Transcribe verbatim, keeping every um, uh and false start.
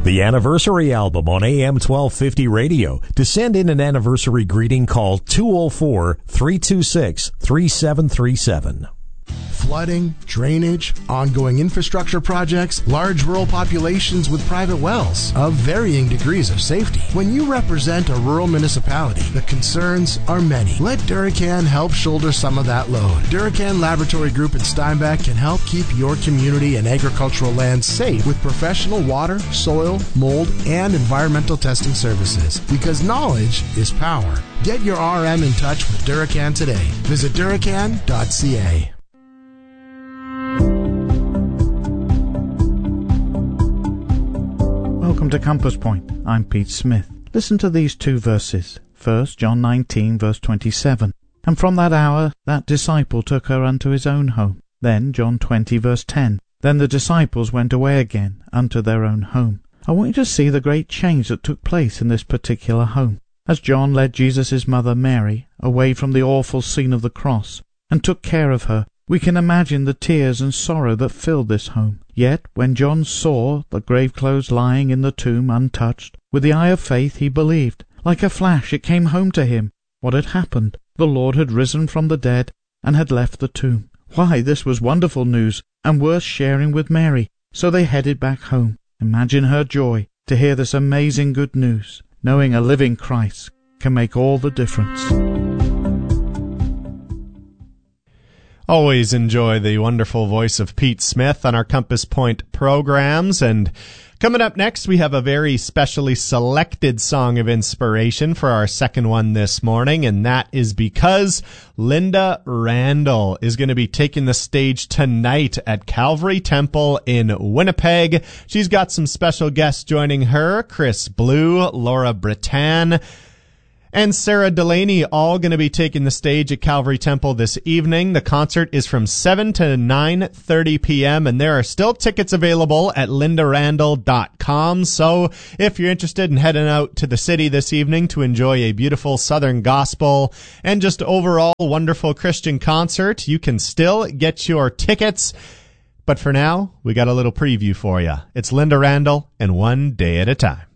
The Anniversary Album on A M twelve fifty radio. To send in an anniversary greeting, call two oh four, three two six, three seven three seven. Flooding, drainage, ongoing infrastructure projects, large rural populations with private wells of varying degrees of safety. When you represent a rural municipality, the concerns are many. Let Duracan help shoulder some of that load. Duracan Laboratory Group in Steinbach can help keep your community and agricultural land safe with professional water, soil, mold, and environmental testing services. Because knowledge is power. Get your R M in touch with Duracan today. Visit duracan dot c a. Welcome to Compass Point. I'm Pete Smith. Listen to these two verses. First, John nineteen, verse twenty-seven. And from that hour that disciple took her unto his own home. Then, John twenty, verse ten. Then the disciples went away again unto their own home. I want you to see the great change that took place in this particular home. As John led Jesus' mother Mary away from the awful scene of the cross and took care of her, we can imagine the tears and sorrow that filled this home. Yet, when John saw the grave clothes lying in the tomb untouched, with the eye of faith he believed. Like a flash it came home to him what had happened. The Lord had risen from the dead and had left the tomb. Why, this was wonderful news, and worth sharing with Mary. So they headed back home. Imagine her joy to hear this amazing good news, knowing a living Christ can make all the difference. Always enjoy the wonderful voice of Pete Smith on our Compass Point programs. And coming up next, we have a very specially selected song of inspiration for our second one this morning, and that is because Linda Randall is going to be taking the stage tonight at Calvary Temple in Winnipeg. She's got some special guests joining her, Chris Blue, Laura Bretan, and Sarah Delaney, all going to be taking the stage at Calvary Temple this evening. The concert is from seven to nine thirty p.m., and there are still tickets available at linda randall dot com. So if you're interested in heading out to the city this evening to enjoy a beautiful Southern gospel and just overall wonderful Christian concert, you can still get your tickets. But for now, we got a little preview for you. It's Linda Randall and One Day at a Time.